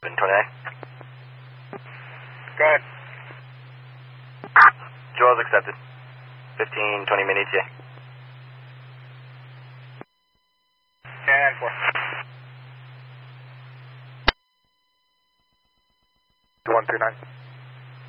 29. Go ahead. Joel's accepted. 15, 20 minutes, yeah. 10-4. 139.